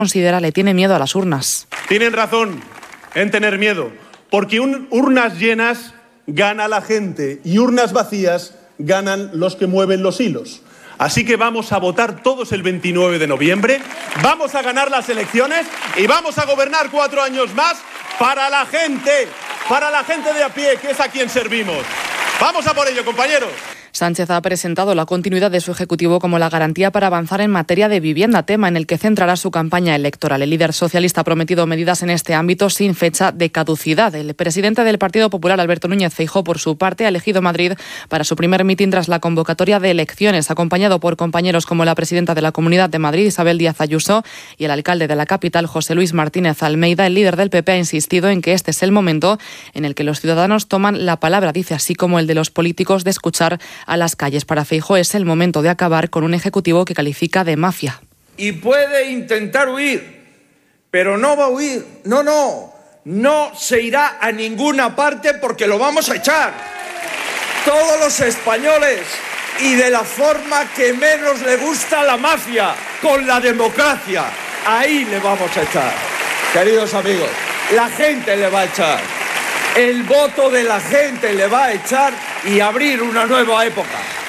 considera le tiene miedo a las urnas. Tienen razón en tener miedo, porque urnas llenas gana la gente y urnas vacías ganan los que mueven los hilos. Así que vamos a votar todos el 29 de noviembre, vamos a ganar las elecciones y vamos a gobernar 4 años más para la gente de a pie, que es a quien servimos. Vamos a por ello, compañeros. Sánchez ha presentado la continuidad de su ejecutivo como la garantía para avanzar en materia de vivienda, tema en el que centrará su campaña electoral. El líder socialista ha prometido medidas en este ámbito sin fecha de caducidad. El presidente del Partido Popular, Alberto Núñez Feijóo, por su parte, ha elegido Madrid para su primer mitin tras la convocatoria de elecciones, acompañado por compañeros como la presidenta de la Comunidad de Madrid, Isabel Díaz Ayuso, y el alcalde de la capital, José Luis Martínez Almeida. El líder del PP ha insistido en que este es el momento en el que los ciudadanos toman la palabra, dice, así como el de los políticos, de escuchar a las calles. Para Feijóo es el momento de acabar con un ejecutivo que califica de mafia. Y puede intentar huir, pero no va a huir. No se irá a ninguna parte porque lo vamos a echar. Todos los españoles, y de la forma que menos le gusta a la mafia, con la democracia. Ahí le vamos a echar. Queridos amigos, la gente le va a echar. El voto de la gente le va a echar y abrir una nueva época.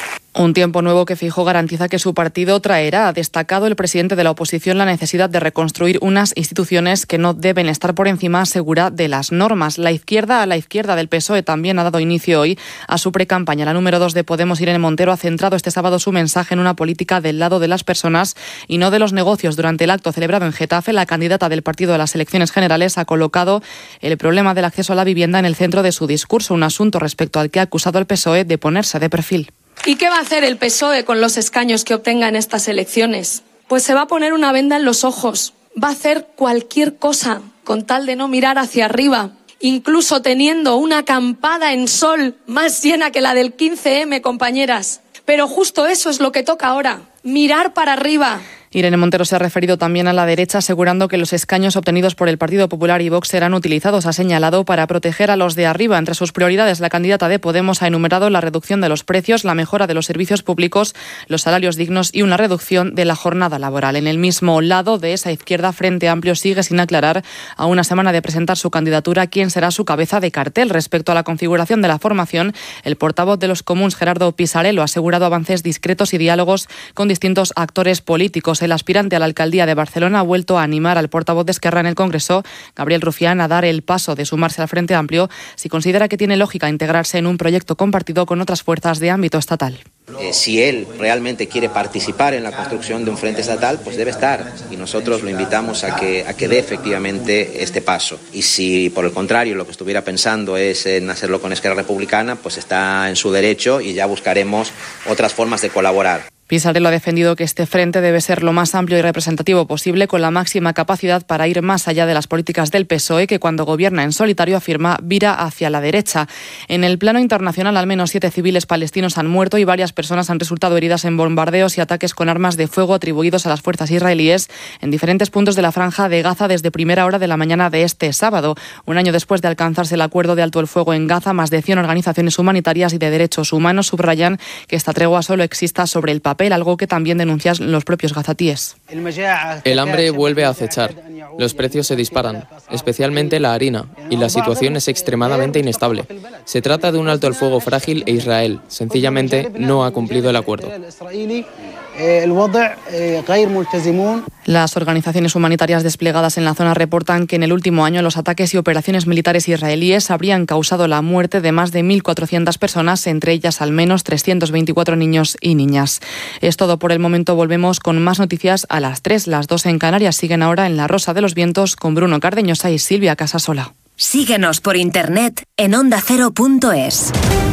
Un tiempo nuevo que Feijóo garantiza que su partido traerá. Ha destacado el presidente de la oposición la necesidad de reconstruir unas instituciones que no deben estar por encima, asegura, de las normas. La izquierda del PSOE también ha dado inicio hoy a su precampaña. La número 2 de Podemos, Irene Montero, ha centrado este sábado su mensaje en una política del lado de las personas y no de los negocios. Durante el acto celebrado en Getafe, la candidata del partido a las elecciones generales ha colocado el problema del acceso a la vivienda en el centro de su discurso, un asunto respecto al que ha acusado al PSOE de ponerse de perfil. ¿Y qué va a hacer el PSOE con los escaños que obtenga en estas elecciones? Pues se va a poner una venda en los ojos. Va a hacer cualquier cosa con tal de no mirar hacia arriba, incluso teniendo una acampada en sol más llena que la del 15M, compañeras. Pero justo eso es lo que toca ahora, mirar para arriba. Irene Montero se ha referido también a la derecha, asegurando que los escaños obtenidos por el Partido Popular y Vox serán utilizados, ha señalado, para proteger a los de arriba. Entre sus prioridades, la candidata de Podemos ha enumerado la reducción de los precios, la mejora de los servicios públicos, los salarios dignos y una reducción de la jornada laboral. En el mismo lado de esa izquierda, Frente Amplio sigue sin aclarar, a una semana de presentar su candidatura, quién será su cabeza de cartel. Respecto a la configuración de la formación, el portavoz de los Comuns, Gerardo Pisarello, ha asegurado avances discretos y diálogos con distintos actores políticos. El aspirante a la alcaldía de Barcelona ha vuelto a animar al portavoz de Esquerra en el Congreso, Gabriel Rufián, a dar el paso de sumarse al Frente Amplio si considera que tiene lógica integrarse en un proyecto compartido con otras fuerzas de ámbito estatal. Si él realmente quiere participar en la construcción de un frente estatal, pues debe estar, y nosotros lo invitamos a que dé efectivamente este paso. Y si por el contrario lo que estuviera pensando es en hacerlo con Esquerra Republicana, pues está en su derecho y ya buscaremos otras formas de colaborar. Pisarello ha defendido que este frente debe ser lo más amplio y representativo posible, con la máxima capacidad para ir más allá de las políticas del PSOE, que cuando gobierna en solitario, afirma, vira hacia la derecha. En el plano internacional, al menos 7 civiles palestinos han muerto y varias personas han resultado heridas en bombardeos y ataques con armas de fuego atribuidos a las fuerzas israelíes en diferentes puntos de la Franja de Gaza desde primera hora de la mañana de este sábado. Un año después de alcanzarse el acuerdo de alto el fuego en Gaza, más de 100 organizaciones humanitarias y de derechos humanos subrayan que esta tregua solo exista sobre el papel, algo que también denuncian los propios gazatíes. El hambre vuelve a acechar. Los precios se disparan, especialmente la harina, y la situación es extremadamente inestable. Se trata de un alto el fuego frágil e Israel, sencillamente, no ha cumplido el acuerdo. Las organizaciones humanitarias desplegadas en la zona reportan que en el último año los ataques y operaciones militares israelíes habrían causado la muerte de más de 1.400 personas, entre ellas al menos 324 niños y niñas. Es todo por el momento. Volvemos con más noticias a las 3. Las 2 en Canarias siguen ahora en La Rosa de los Vientos con Bruno Cardeñosa y Silvia Casasola. Síguenos por internet en ondacero.es.